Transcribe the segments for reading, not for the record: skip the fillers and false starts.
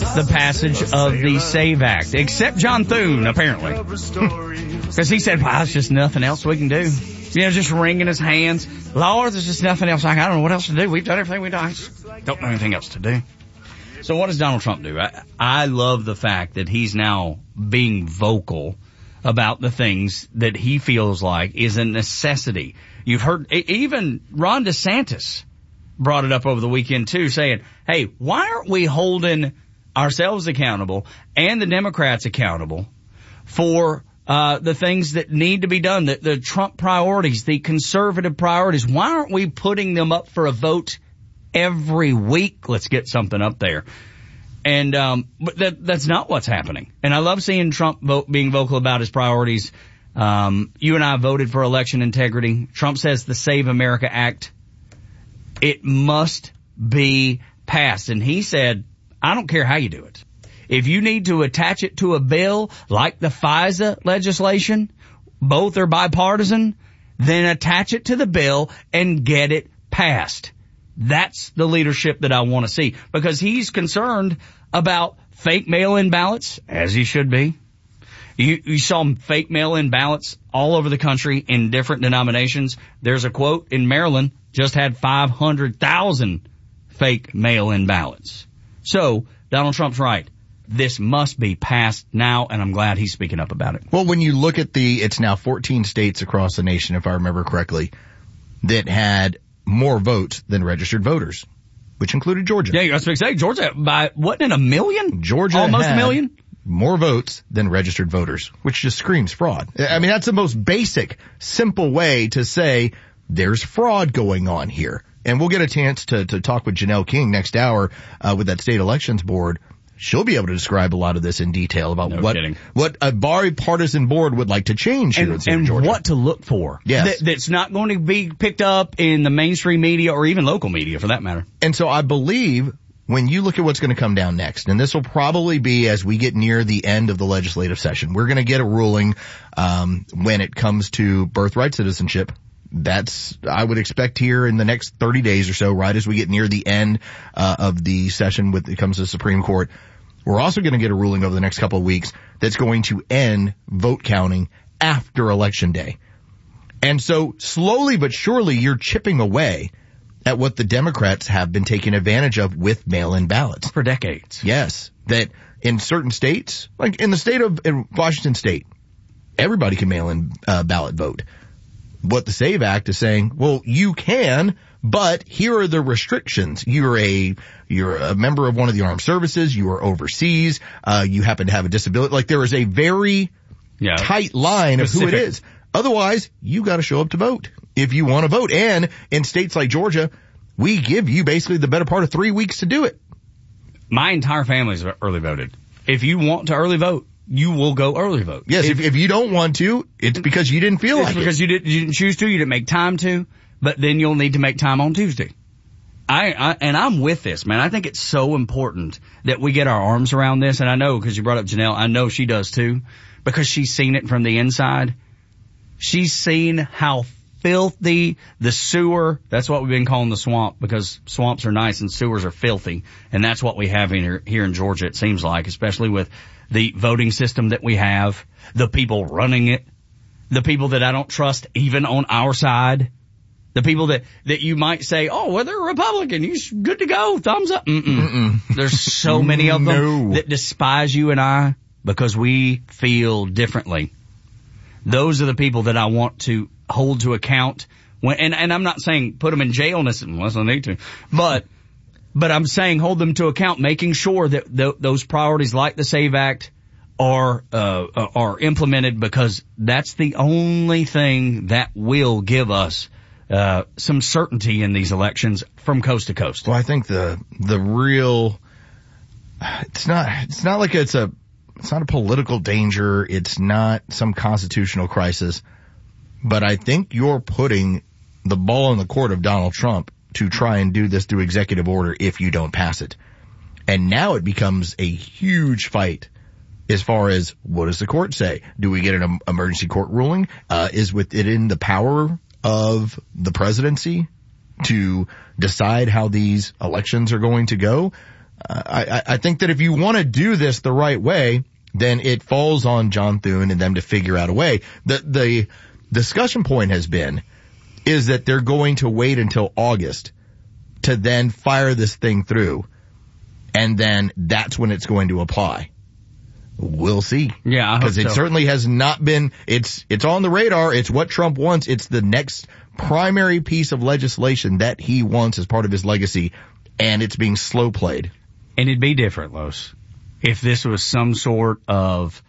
the passage of the SAVE Act, except John Thune, apparently. Because he said, wow, there's just nothing else we can do. Just wringing his hands. Lord, there's just nothing else. I don't know what else to do. We've done everything we do. I just don't know anything else to do. So what does Donald Trump do? I love the fact that he's now being vocal about the things that he feels like is a necessity. You've heard, even Ron DeSantis brought it up over the weekend too, saying, hey, why aren't we holding ourselves accountable and the Democrats accountable for the things that need to be done, the Trump priorities, the conservative priorities? Why aren't we putting them up for a vote every week? Let's get something up there. And but that's not what's happening. And I love seeing Trump being vocal about his priorities. You and I voted for election integrity. Trump says the Save America Act, it must be passed. And he said, I don't care how you do it. If you need to attach it to a bill like the FISA legislation, both are bipartisan, then attach it to the bill and get it passed. That's the leadership that I want to see, because he's concerned about fake mail-in ballots, as he should be. You saw fake mail-in ballots all over the country in different denominations. There's a quote in Maryland, just had 500,000 fake mail-in ballots. So Donald Trump's right. This must be passed now, and I'm glad he's speaking up about it. Well, when you look at it's now 14 states across the nation, if I remember correctly, that had more votes than registered voters, which included Georgia. Yeah, I was going to say, Georgia, wasn't it 1 million? Georgia almost had 1 million? More votes than registered voters, which just screams fraud. I mean, that's the most basic, simple way to say there's fraud going on here. And we'll get a chance to talk with Janelle King next hour, with that state elections board. She'll be able to describe a lot of this in detail about what a bipartisan board would like to change here in Georgia. And what to look for. Yes. That's not going to be picked up in the mainstream media or even local media for that matter. And so I believe when you look at what's going to come down next, and this will probably be as we get near the end of the legislative session, we're going to get a ruling when it comes to birthright citizenship. That's, I would expect here in the next 30 days or so, right as we get near the end of the session when it comes to the Supreme Court. We're also going to get a ruling over the next couple of weeks that's going to end vote counting after Election Day. And so slowly but surely you're chipping away at what the Democrats have been taking advantage of with mail-in ballots. For decades. Yes. That in certain states, like in Washington State, everybody can mail-in ballot vote. What the SAVE Act is saying, well, you can, but here are the restrictions. You're a member of one of the armed services. You are overseas. You happen to have a disability. Like there is a very tight line of who it is. Otherwise, you got to show up to vote if you want to vote. And in states like Georgia, we give you basically the better part of 3 weeks to do it. My entire family's early voted. If you want to early vote, you will go early vote. Yes, if you don't want to, it's because you didn't feel like it. It's because you didn't choose to, you didn't make time to, but then you'll need to make time on Tuesday. And I'm with this, man. I think it's so important that we get our arms around this, and I know, because you brought up Janelle, I know she does too, because she's seen it from the inside. She's seen how filthy the sewer, that's what we've been calling the swamp, because swamps are nice and sewers are filthy, and that's what we have here in Georgia, it seems like, especially with the voting system that we have, the people running it, the people that I don't trust even on our side, the people that you might say, oh, well, they're Republican, you're good to go, thumbs up. There's so many of them that despise you and I because we feel differently. Those are the people that I want to hold to account. And I'm not saying put them in jail unless I need to, but I'm saying hold them to account, making sure that those priorities like the SAVE Act are implemented, because that's the only thing that will give us some certainty in these elections from coast to coast. Well, I think the real, it's not like it's not a political danger. It's not some constitutional crisis, but I think you're putting the ball in the court of Donald Trump to try and do this through executive order if you don't pass it. And now it becomes a huge fight as far as what does the court say? Do we get an emergency court ruling? Is within the power of the presidency to decide how these elections are going to go? I think that if you want to do this the right way, then it falls on John Thune and them to figure out a way. The discussion point has been, is that they're going to wait until August to then fire this thing through. And then that's when it's going to apply. We'll see. Yeah, because it certainly has not been, it's on the radar. It's what Trump wants. It's the next primary piece of legislation that he wants as part of his legacy. And it's being slow played. And it'd be different, Los, if this was some sort of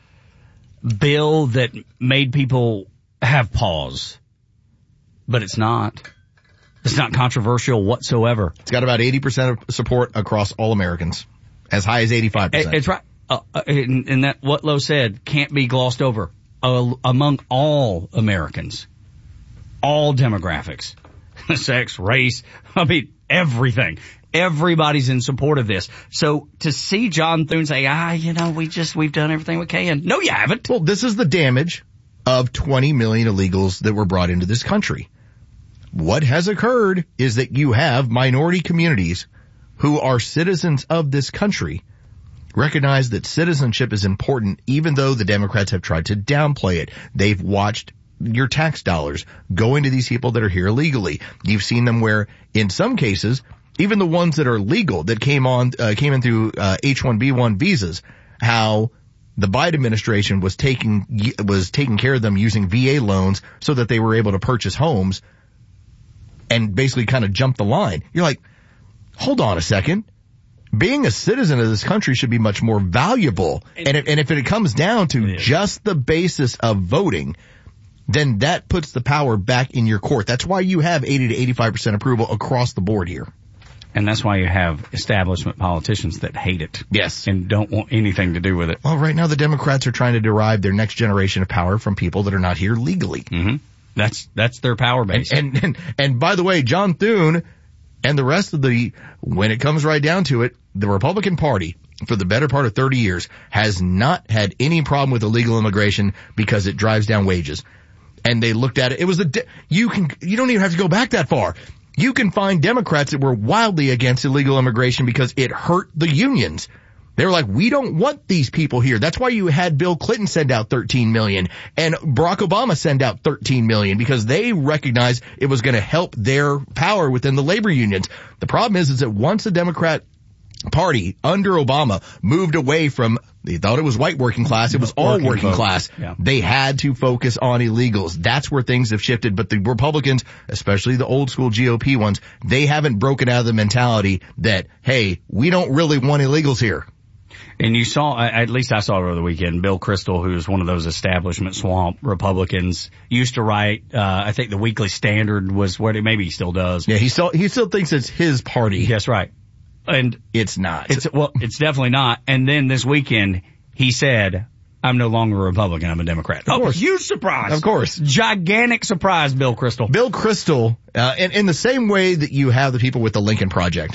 bill that made people have pause. But it's not. It's not controversial whatsoever. It's got about 80% of support across all Americans. As high as 85%. It's right. And that, what Lo said, can't be glossed over. Among all Americans. All demographics. Sex, race, I mean, everything. Everybody's in support of this. So to see John Thune say, we've done everything we can. No, you haven't. Well, this is the damage of 20 million illegals that were brought into this country. What has occurred is that you have minority communities who are citizens of this country recognize that citizenship is important, even though the Democrats have tried to downplay it. They've watched your tax dollars go into these people that are here illegally. You've seen them where, in some cases, even the ones that are legal that came in through H-1B1 visas, how the Biden administration was taking care of them using VA loans so that they were able to purchase homes and basically kind of jump the line. You're like, hold on a second. Being a citizen of this country should be much more valuable. And if it comes down to just the basis of voting, then that puts the power back in your court. That's why you have 80 to 85% approval across the board here. And that's why you have establishment politicians that hate it. Yes. And don't want anything to do with it. Well, right now the Democrats are trying to derive their next generation of power from people that are not here legally. Mm-hmm. That's their power base. And by the way, John Thune and the rest of when it comes right down to it, the Republican Party for the better part of 30 years has not had any problem with illegal immigration because it drives down wages. And they looked at it. It was you don't even have to go back that far. You can find Democrats that were wildly against illegal immigration because it hurt the unions. They were like, we don't want these people here. That's why you had Bill Clinton send out 13 million and Barack Obama send out 13 million because they recognized it was going to help their power within the labor unions. The problem is that once the Democrat Party under Obama moved away from, they thought it was white working class, it was all working class. Yeah. They had to focus on illegals. That's where things have shifted. But the Republicans, especially the old school GOP ones, they haven't broken out of the mentality that, hey, we don't really want illegals here. And you saw, at least I saw it over the weekend, Bill Kristol, who's one of those establishment swamp Republicans, used to write, I think the Weekly Standard was where maybe he still does. Yeah, he still thinks it's his party. That's right. And it's not. It's definitely not. And then this weekend, he said, I'm no longer a Republican, I'm a Democrat. Of course. Huge surprise. Of course. Gigantic surprise, Bill Kristol. Bill Kristol, in the same way that you have the people with the Lincoln Project,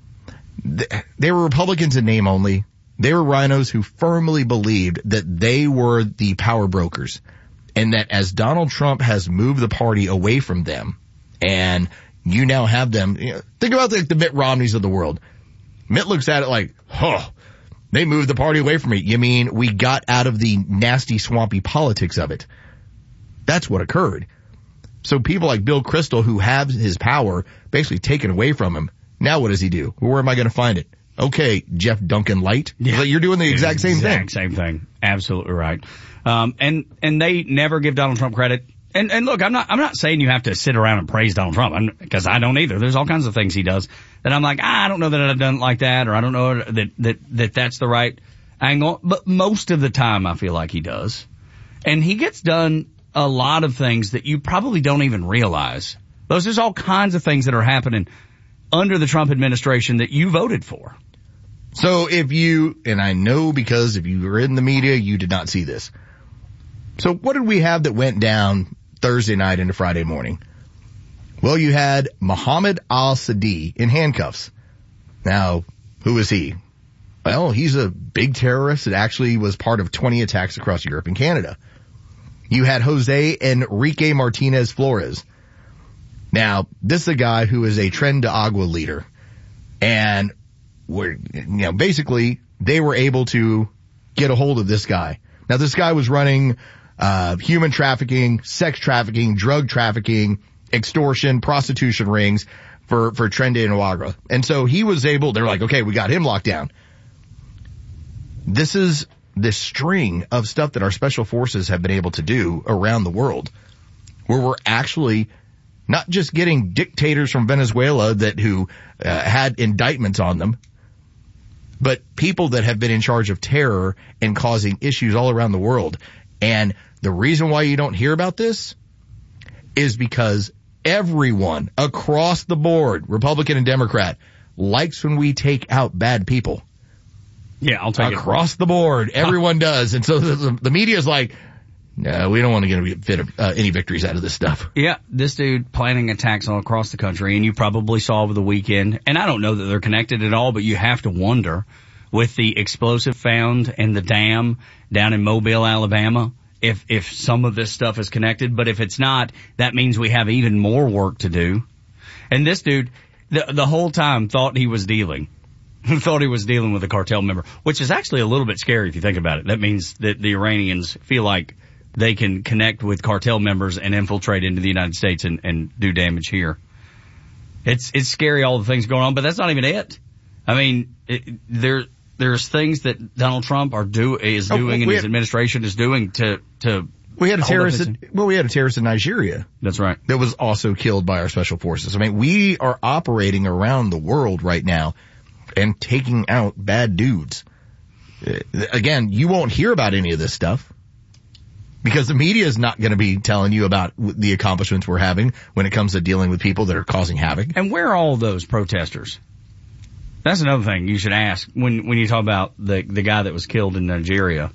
they were Republicans in name only. They were rhinos who firmly believed that they were the power brokers and that as Donald Trump has moved the party away from them and you now have them, think about the Mitt Romneys of the world. Mitt looks at it like, they moved the party away from me. You mean we got out of the nasty, swampy politics of it? That's what occurred. So people like Bill Kristol who have his power basically taken away from him. Now what does he do? Where am I going to find it? Okay, Jeff Duncan Light. Yeah. You're doing the exact same thing. Same thing. Absolutely right. And they never give Donald Trump credit. And look, I'm not saying you have to sit around and praise Donald Trump, because I don't either. There's all kinds of things he does that I'm like, I don't know that I've done it like that, or I don't know that that's the right angle. But most of the time I feel like he does. And he gets done a lot of things that you probably don't even realize. There's all kinds of things that are happening under the Trump administration that you voted for. So and I know because if you were in the media, you did not see this. So what did we have that went down Thursday night into Friday morning? Well, you had Mohammed al-Sadi in handcuffs. Now, who is he? Well, he's a big terrorist that actually was part of 20 attacks across Europe and Canada. You had Jose Enrique Martinez Flores. Now, this is a guy who is a Tren de Agua leader. And basically they were able to get a hold of this guy. Now this guy was running, human trafficking, sex trafficking, drug trafficking, extortion, prostitution rings for Trende Nwagara. And so he was able, they're like, okay, we got him locked down. This is this string of stuff that our special forces have been able to do around the world, where we're actually not just getting dictators from Venezuela who had indictments on them, but people that have been in charge of terror and causing issues all around the world. And the reason why you don't hear about this is because everyone across the board, Republican and Democrat, likes when we take out bad people. Yeah, I'll take it. Across the board, everyone does. And so the media is like, no, we don't want to get any victories out of this stuff. Yeah, this dude planning attacks all across the country, and you probably saw over the weekend, and I don't know that they're connected at all, but you have to wonder, with the explosive found and the dam down in Mobile, Alabama, if some of this stuff is connected. But if it's not, that means we have even more work to do. And this dude, the whole time thought he was dealing with a cartel member, which is actually a little bit scary if you think about it. That means that the Iranians feel like they can connect with cartel members and infiltrate into the United States and do damage here. It's scary, all the things going on, but that's not even it. I mean, there's things that Donald Trump is doing and his administration is doing to we had a terrorist in Nigeria. That's right. That was also killed by our special forces. I mean, we are operating around the world right now and taking out bad dudes. Again, you won't hear about any of this stuff because the media is not going to be telling you about the accomplishments we're having when it comes to dealing with people that are causing havoc. And where are all those protesters? That's another thing you should ask when you talk about the guy that was killed in Nigeria.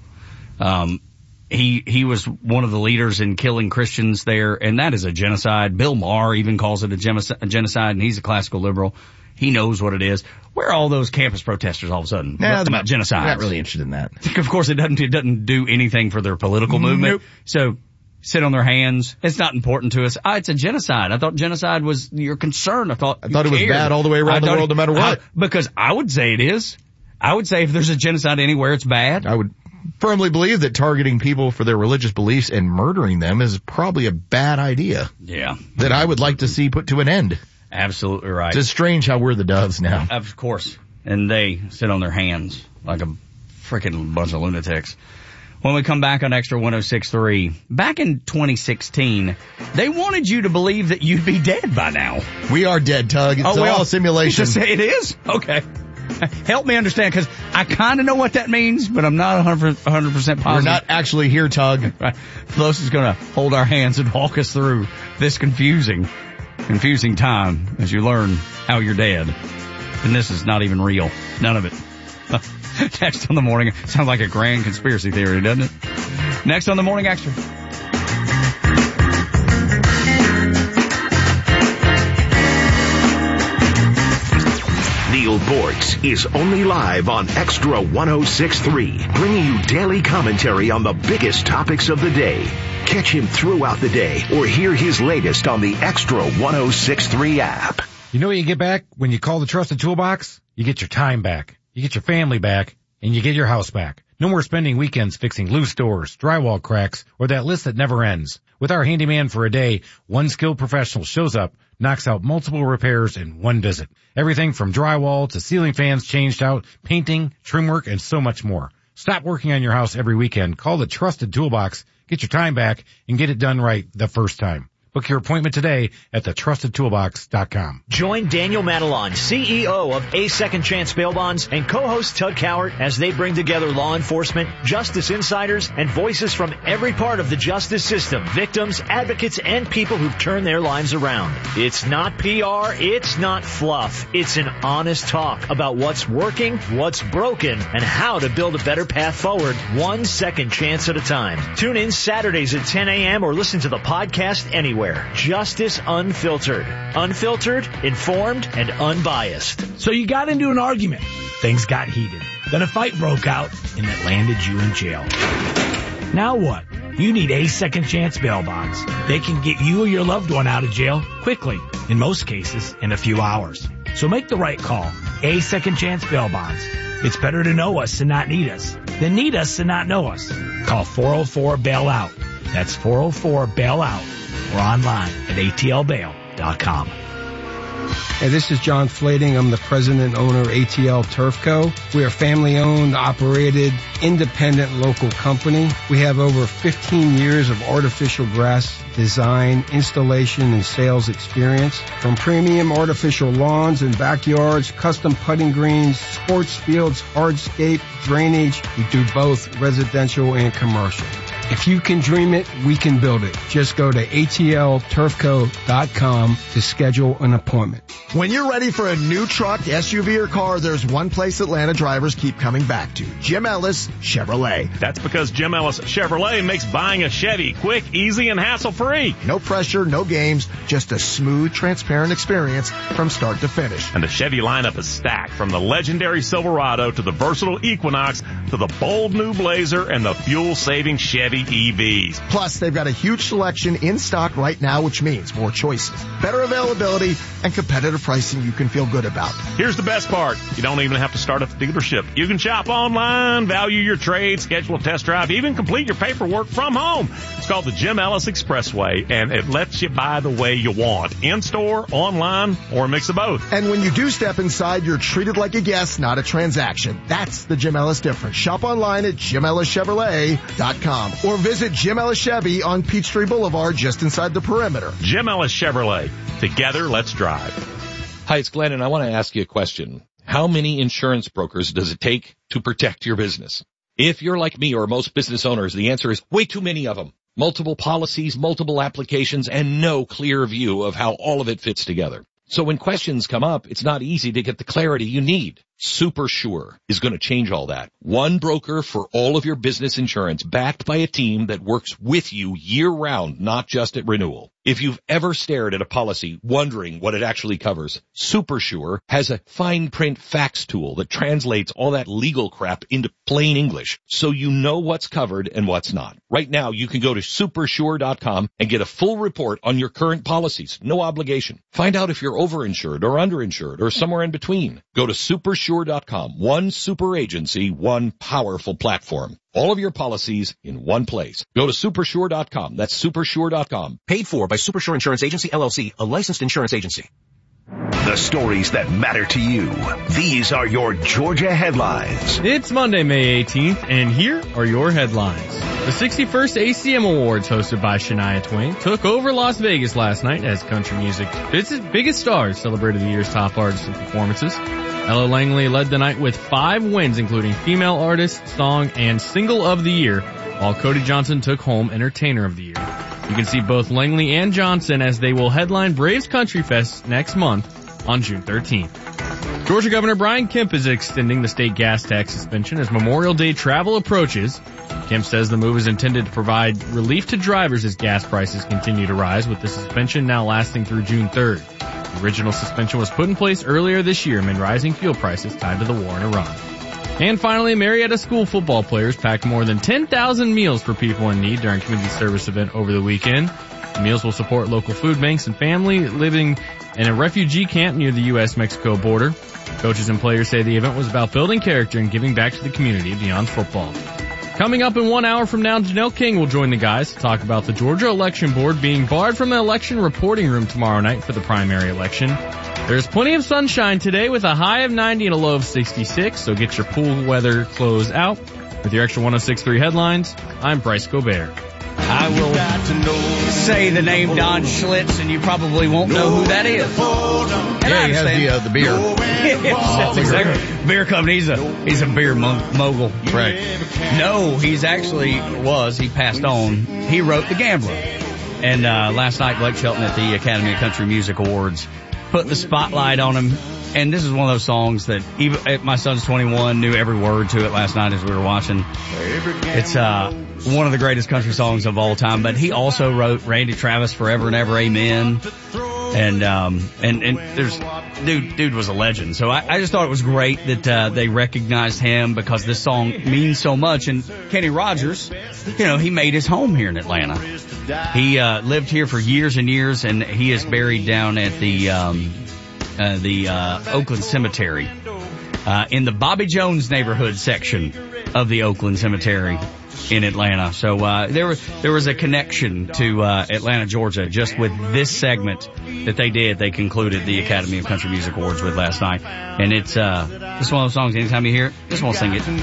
He was one of the leaders in killing Christians there, and that is a genocide. Bill Maher even calls it a genocide, and he's a classical liberal. He knows what it is. Where are all those campus protesters all of a sudden? About genocide. I'm not really interested in that. Of course, it doesn't do anything for their political movement. Nope. So sit on their hands. It's not important to us. It's a genocide. I thought genocide was your concern. I thought it was bad all the way around the world, no matter what. Because I would say it is. I would say if there's a genocide anywhere, it's bad. I would firmly believe that targeting people for their religious beliefs and murdering them is probably a bad idea. Yeah. That I would like to see put to an end. Absolutely right. It's strange how we're the doves now. Of course. And they sit on their hands like a freaking bunch of lunatics. When we come back on Extra 106.3, back in 2016, they wanted you to believe that you'd be dead by now. We are dead, Tug. It's all a simulation. It is? Okay. Help me understand, because I kind of know what that means, but I'm not 100% positive. We're not actually here, Tug. Right. Los is going to hold our hands and walk us through this confusing time as you learn how you're dead. And this is not even real. None of it. Next on the morning. Sounds like a grand conspiracy theory, doesn't it? Next on the Morning Extra. Neil Bortz is only live on Extra 106.3, bringing you daily commentary on the biggest topics of the day. Catch him throughout the day or hear his latest on the Extra 106.3 app. You know what you get back when you call the Trusted Toolbox? You get your time back, you get your family back, and you get your house back. No more spending weekends fixing loose doors, drywall cracks, or that list that never ends. With our handyman for a day, one skilled professional shows up, knocks out multiple repairs in one visit. Everything from drywall to ceiling fans changed out, painting, trim work, and so much more. Stop working on your house every weekend. Call the Trusted Toolbox, get your time back, and get it done right the first time. Book your appointment today at thetrustedtoolbox.com. Join Daniel Matalon, CEO of A Second Chance Bail Bonds, and co-host Tug Cowart as they bring together law enforcement, justice insiders, and voices from every part of the justice system, victims, advocates, and people who've turned their lives around. It's not PR, it's not fluff. It's an honest talk about what's working, what's broken, and how to build a better path forward, one second chance at a time. Tune in Saturdays at 10 a.m. or listen to the podcast anywhere. Justice Unfiltered. Unfiltered, informed, and unbiased. So you got into an argument. Things got heated. Then a fight broke out, and it landed you in jail. Now what? You need A Second Chance Bail Bonds. They can get you or your loved one out of jail quickly, in most cases, in a few hours. So make the right call. A Second Chance Bail Bonds. It's better to know us and not need us than need us and not know us. Call 404-BAIL-OUT. That's 404-BAIL-OUT. Or online at atlbail.com. Hey, this is John Flading. I'm the president and owner of ATL Turf Co. We are family-owned, operated, independent local company. We have over 15 years of artificial grass design, installation, and sales experience. From premium artificial lawns and backyards, custom putting greens, sports fields, hardscape, drainage. We do both residential and commercial. If you can dream it, we can build it. Just go to atlturfco.com to schedule an appointment. When you're ready for a new truck, SUV, or car, there's one place Atlanta drivers keep coming back to. Jim Ellis Chevrolet. That's because Jim Ellis Chevrolet makes buying a Chevy quick, easy, and hassle-free. No pressure, no games, just a smooth, transparent experience from start to finish. And the Chevy lineup is stacked from the legendary Silverado to the versatile Equinox to the bold new Blazer and the fuel-saving Chevy EVs. Plus, they've got a huge selection in stock right now, which means more choices, better availability, and competitive pricing you can feel good about. Here's the best part. You don't even have to start at the dealership. You can shop online, value your trade, schedule a test drive, even complete your paperwork from home. It's called the Jim Ellis Expressway, and it lets you buy the way you want, in-store, online, or a mix of both. And when you do step inside, you're treated like a guest, not a transaction. That's the Jim Ellis difference. Shop online at JimEllisChevrolet.com or visit Jim Ellis Chevy on Peachtree Boulevard just inside the perimeter. Jim Ellis Chevrolet. Together, let's drive. Hi, it's Glenn, and I want to ask you a question. How many insurance brokers does it take to protect your business? If you're like me or most business owners, the answer is way too many of them. Multiple policies, multiple applications, and no clear view of how all of it fits together. So when questions come up, it's not easy to get the clarity you need. SuperSure is going to change all that. One broker for all of your business insurance, backed by a team that works with you year-round, not just at renewal. If you've ever stared at a policy wondering what it actually covers, SuperSure has a fine print facts tool that translates all that legal crap into plain English so you know what's covered and what's not. Right now, you can go to supersure.com and get a full report on your current policies. No obligation. Find out if you're overinsured or underinsured or somewhere in between. Go to supersure.com. One super agency, one powerful platform. All of your policies in one place. Go to supersure.com. That's supersure.com. Paid for by Supersure Insurance Agency, LLC, a licensed insurance agency. The stories that matter to you. These are your Georgia headlines. It's Monday, May 18th, and here are your headlines. The 61st ACM Awards, hosted by Shania Twain, took over Las Vegas last night as country music's biggest stars celebrated the year's top artists and performances. Ella Langley led the night with 5 wins, including Female Artist, Song, and Single of the Year, while Cody Johnson took home Entertainer of the Year. You can see both Langley and Johnson as they will headline Braves Country Fest next month on June 13th. Georgia Governor Brian Kemp is extending the state gas tax suspension as Memorial Day travel approaches. Kemp says the move is intended to provide relief to drivers as gas prices continue to rise, with the suspension now lasting through June 3rd. The original suspension was put in place earlier this year amid rising fuel prices tied to the war in Iran. And finally, Marietta school football players packed more than 10,000 meals for people in need during a community service event over the weekend. The meals will support local food banks and family living in a refugee camp near the U.S.-Mexico border. Coaches and players say the event was about building character and giving back to the community beyond football. Coming up in 1 hour from now, Janelle King will join the guys to talk about the Georgia Election Board being barred from the election reporting room tomorrow night for the primary election. There's plenty of sunshine today with a high of 90 and a low of 66, so get your pool weather clothes out. With your Extra 106.3 headlines, I'm Bryce Gobert. I will say the name Don Schlitz, and you probably won't know who that is. Yeah, he has the beer. That's exactly. Beer company. He's a beer mogul. Right. No, he passed on. He wrote The Gambler. And last night, Blake Shelton at the Academy of Country Music Awards put the spotlight on him. And this is one of those songs that even my son's 21, knew every word to it last night as we were watching. It's one of the greatest country songs of all time. But he also wrote Randy Travis, Forever and Ever, Amen. And there's dude was a legend. So I just thought it was great that they recognized him because this song means so much. And Kenny Rogers, he made his home here in Atlanta. He lived here for years and years, and he is buried down at the Oakland Cemetery, in the Bobby Jones neighborhood section of the Oakland Cemetery in Atlanta. So there was a connection to Atlanta, Georgia, just with this segment that they did. They concluded the Academy of Country Music Awards with last night, and it's one of those songs. Anytime you hear it, just want to sing it.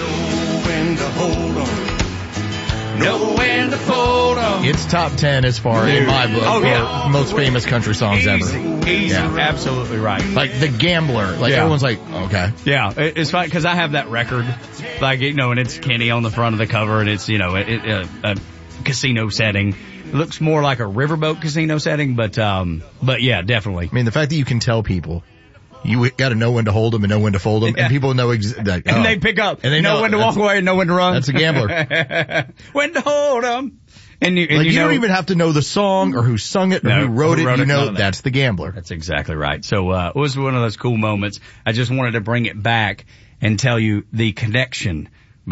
Know when to fold on. It's top 10 as far in my book. Oh, yeah. Most famous country songs ever. Easy, absolutely right. Like The Gambler. Like everyone's like, okay. Yeah, it's fine because I have that record, like, you know, and it's Kenny on the front of the cover, and it's, you know, a casino setting. It looks more like a riverboat casino setting, but yeah, definitely. I mean, the fact that you can tell people, you got to know when to hold them and know when to fold them, and people know exactly. And they pick up, and they know when to walk away and know when to run. That's a gambler. When to hold them. And you don't even have to know the song or who sung it or who wrote it. You know that's the Gambler. That's exactly right. So it was one of those cool moments. I just wanted to bring it back and tell you the connection